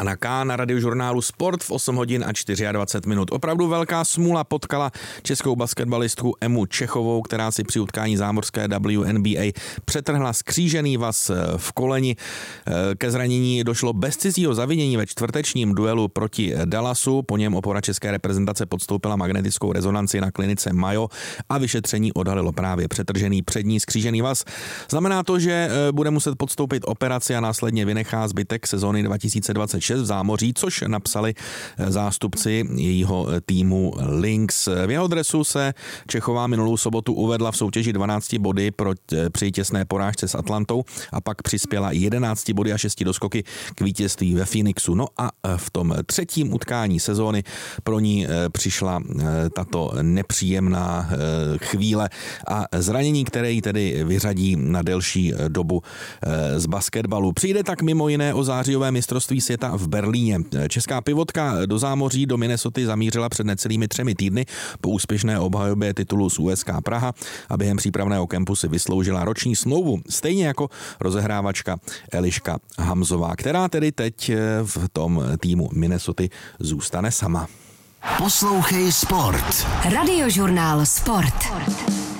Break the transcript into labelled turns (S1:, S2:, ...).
S1: A na K na Radiožurnálu Sport v 8 hodin a 24 minut. Opravdu velká smůla potkala českou basketbalistku Emu Čechovou, která si při utkání zámořské WNBA přetrhla skřížený vaz v koleni. Ke zranění došlo bez cizího zavinění ve čtvrtečním duelu proti Dallasu. Po něm opora české reprezentace podstoupila magnetickou rezonanci na klinice Mayo a vyšetření odhalilo právě přetržený přední skřížený vaz. Znamená to, že bude muset podstoupit operaci a následně vynechá zbytek sezóny 2026 v zámoří, což napsali zástupci jejího týmu Lynx. V jeho dresu se Čechová minulou sobotu uvedla v soutěži 12 body při těsné porážce s Atlantou a pak přispěla 11 body a 6 doskoky k vítězství ve Phoenixu. No a v tom třetím utkání sezóny pro ní přišla tato nepříjemná chvíle a zranění, které ji tedy vyřadí na delší dobu z basketbalu. Přijde tak mimo jiné o zářijové mistrovství světa v Berlíně. Česká pivotka do zámoří do Minnesoty zamířila před necelými 3 týdny po úspěšné obhajobě titulu z USK Praha a během přípravného kempu si vysloužila roční smlouvu, stejně jako rozehrávačka Eliška Hamzová, která tedy teď v tom týmu Minnesoty zůstane sama.
S2: Poslouchej Sport.
S3: Radiožurnál Sport.